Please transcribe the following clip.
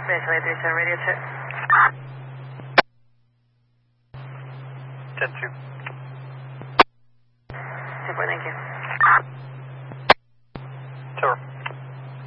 Base 37 radio check. Jet 2. Super, thank you.